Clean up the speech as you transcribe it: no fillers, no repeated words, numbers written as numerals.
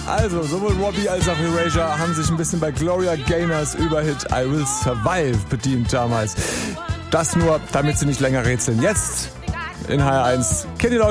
Also, sowohl Robbie als auch Erasure haben sich ein bisschen bei Gloria Gaynors Überhit I Will Survive bedient damals. Das nur, damit sie nicht länger rätseln. Jetzt in HR1 Kenny